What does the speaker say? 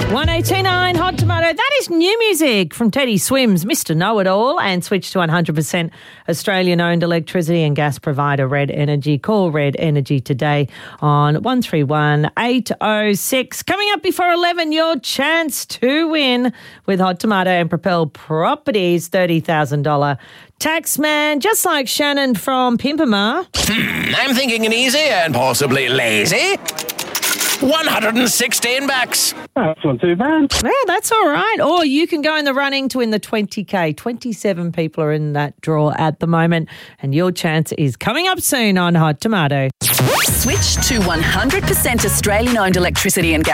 189 Hot Tomato. That is new music from Teddy Swims, Mr. Know-It-All, and switch to 100% Australian-owned electricity and gas provider Red Energy. Call Red Energy today on 131 806. Coming up before 11, your chance to win with Hot Tomato and Propel Properties $30,000 Taxman, just like Shannon from Pimpama. I'm thinking an easy and possibly lazy 116 bucks. That's not too bad. Yeah, that's all right. Or you can go in the running to win the 20K. 27 people are in that draw at the moment, and your chance is coming up soon on Hot Tomato. Switch to 100% Australian-owned electricity and gas